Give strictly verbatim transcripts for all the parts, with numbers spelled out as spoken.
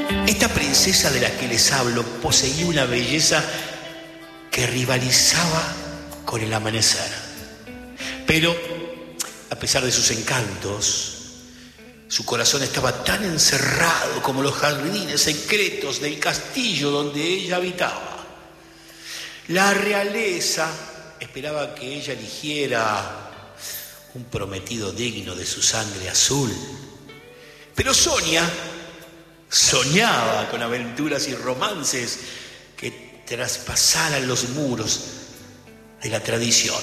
Esta princesa de la que les hablo poseía una belleza que rivalizaba con el amanecer. Pero, a pesar de sus encantos, su corazón estaba tan encerrado como los jardines secretos del castillo donde ella habitaba. La realeza esperaba que ella eligiera un prometido digno de su sangre azul. Pero Sonia soñaba con aventuras y romances que traspasaran los muros de la tradición.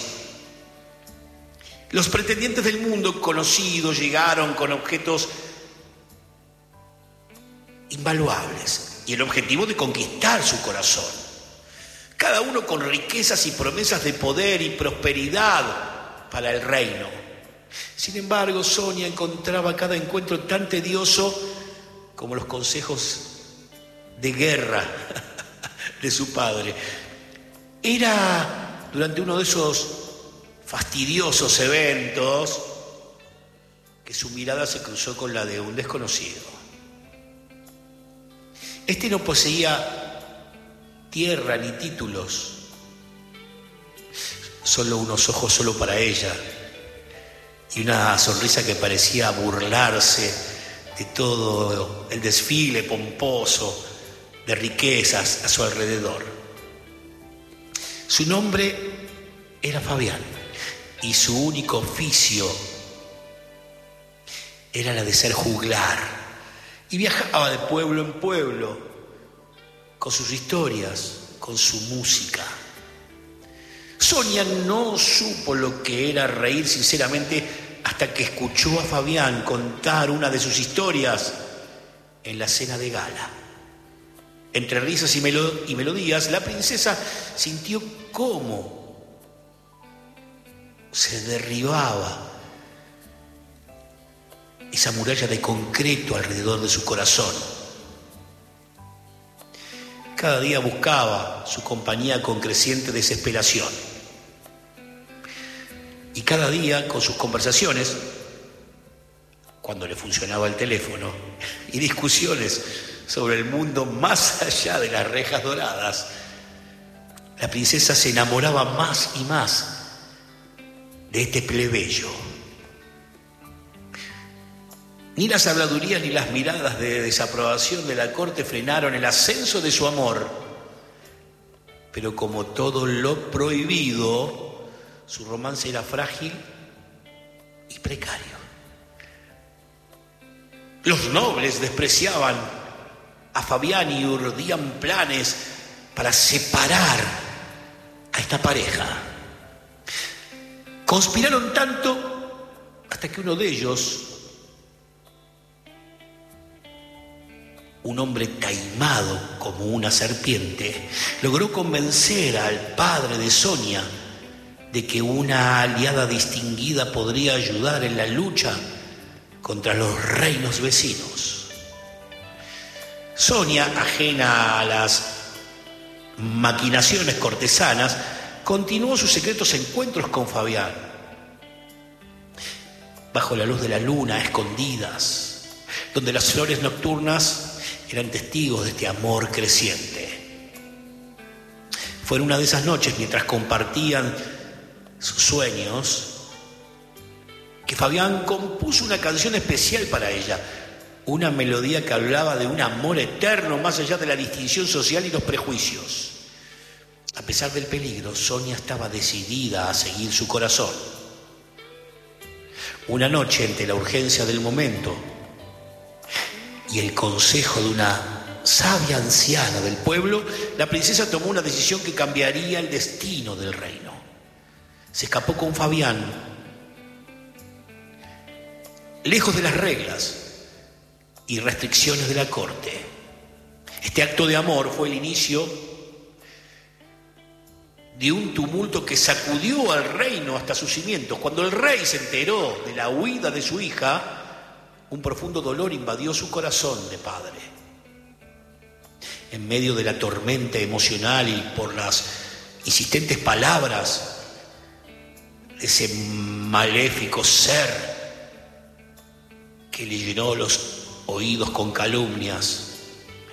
Los pretendientes del mundo conocido llegaron con objetos invaluables y el objetivo de conquistar su corazón. Cada uno con riquezas y promesas de poder y prosperidad para el reino. Sin embargo, Sonia encontraba cada encuentro tan tedioso como los consejos de guerra de su padre. Era durante uno de esos fastidiosos eventos que su mirada se cruzó con la de un desconocido. Este no poseía tierra ni títulos, solo unos ojos solo para ella y una sonrisa que parecía burlarse de todo el desfile pomposo de riquezas a su alrededor. Su nombre era Fabián y su único oficio era la de ser juglar, y viajaba de pueblo en pueblo con sus historias, con su música. Sonia no supo lo que era reír sinceramente hasta que escuchó a Fabián contar una de sus historias en la cena de gala. Entre risas y, melo- y melodías, la princesa sintió cómo se derribaba esa muralla de concreto alrededor de su corazón. Cada día buscaba su compañía con creciente desesperación. Y cada día, con sus conversaciones, cuando le funcionaba el teléfono, y discusiones sobre el mundo más allá de las rejas doradas, la princesa se enamoraba más y más de este plebeyo. Ni las habladurías ni las miradas de desaprobación de la corte frenaron el ascenso de su amor. Pero como todo lo prohibido, su romance era frágil y precario. Los nobles despreciaban a Fabián y urdían planes para separar a esta pareja. Conspiraron tanto hasta que uno de ellos, un hombre taimado como una serpiente, logró convencer al padre de Sonia de que una aliada distinguida podría ayudar en la lucha contra los reinos vecinos. Sonia, ajena a las maquinaciones cortesanas, continuó sus secretos encuentros con Fabián. Bajo la luz de la luna, a escondidas, donde las flores nocturnas eran testigos de este amor creciente. Fue en una de esas noches, mientras compartían sus sueños, que Fabián compuso una canción especial para ella, una melodía que hablaba de un amor eterno más allá de la distinción social y los prejuicios. A pesar del peligro, Sonia estaba decidida a seguir su corazón. Una noche, ante la urgencia del momento y el consejo de una sabia anciana del pueblo, la princesa tomó una decisión que cambiaría el destino del reino. Se escapó con Fabián, lejos de las reglas y restricciones de la corte. Este acto de amor fue el inicio de un tumulto que sacudió al reino hasta sus cimientos. Cuando el rey se enteró de la huida de su hija, un profundo dolor invadió su corazón de padre. En medio de la tormenta emocional y por las insistentes palabras de ese maléfico ser que le llenó los oídos con calumnias,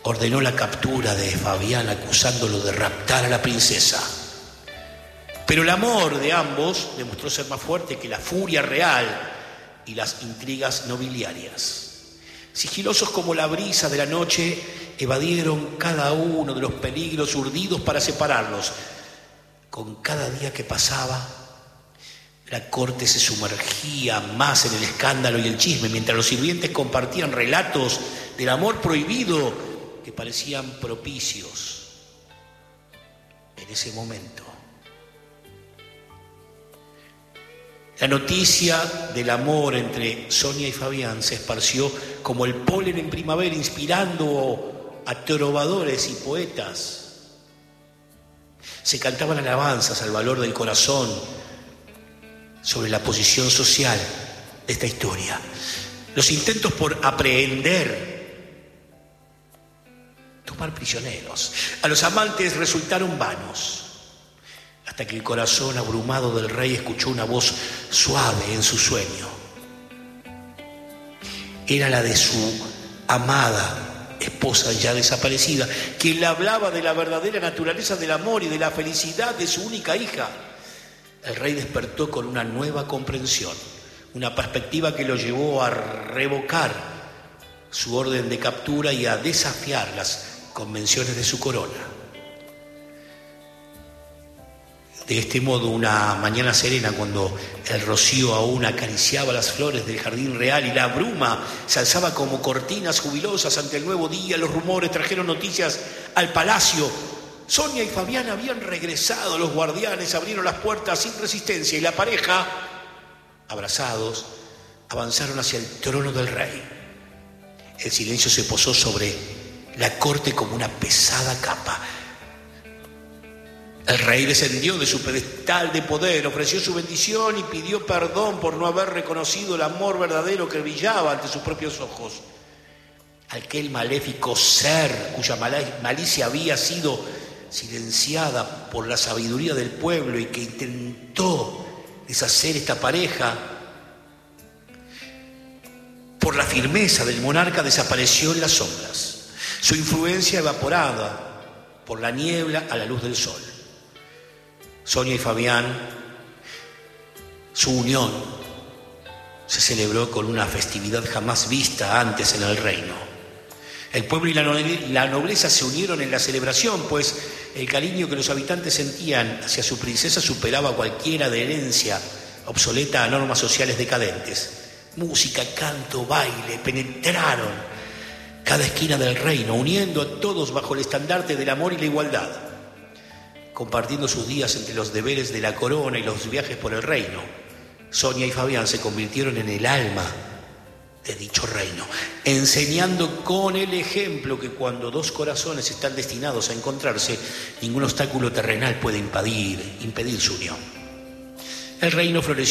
ordenó la captura de Fabián acusándolo de raptar a la princesa. Pero el amor de ambos demostró ser más fuerte que la furia real y las intrigas nobiliarias. Sigilosos como la brisa de la noche, evadieron cada uno de los peligros urdidos para separarlos. Con cada día que pasaba, la corte se sumergía más en el escándalo y el chisme, mientras los sirvientes compartían relatos del amor prohibido que parecían propicios. En ese momento, la noticia del amor entre Sonia y Fabián se esparció como el polen en primavera, inspirando a trovadores y poetas. Se cantaban alabanzas al valor del corazón sobre la posición social de esta historia. Los intentos por aprehender, tomar prisioneros a los amantes resultaron vanos, hasta que el corazón abrumado del rey escuchó una voz suave en su sueño. Era la de su amada esposa ya desaparecida, quien le hablaba de la verdadera naturaleza del amor y de la felicidad de su única hija. El rey despertó con una nueva comprensión, una perspectiva que lo llevó a revocar su orden de captura y a desafiar las convenciones de su corona. De este modo, una mañana serena, cuando el rocío aún acariciaba las flores del jardín real y la bruma se alzaba como cortinas jubilosas ante el nuevo día, los rumores trajeron noticias al palacio. Sonia y Fabián habían regresado, los guardianes abrieron las puertas sin resistencia y la pareja, abrazados, avanzaron hacia el trono del rey. El silencio se posó sobre la corte como una pesada capa. El rey descendió de su pedestal de poder, ofreció su bendición y pidió perdón por no haber reconocido el amor verdadero que brillaba ante sus propios ojos. Aquel maléfico ser cuya malicia había sido silenciada por la sabiduría del pueblo y que intentó deshacer esta pareja, por la firmeza del monarca desapareció en las sombras, su influencia evaporada por la niebla a la luz del sol. Sonia y Fabián, su unión se celebró con una festividad jamás vista antes en el reino. El pueblo y la nobleza se unieron en la celebración, pues el cariño que los habitantes sentían hacia su princesa superaba cualquiera de herencia obsoleta a normas sociales decadentes. Música, canto, baile penetraron cada esquina del reino, uniendo a todos bajo el estandarte del amor y la igualdad, compartiendo sus días entre los deberes de la corona y los viajes por el reino. Sonia y Fabián se convirtieron en el alma de dicho reino, enseñando con el ejemplo que cuando dos corazones están destinados a encontrarse, ningún obstáculo terrenal puede impedir, impedir su unión. El reino floreció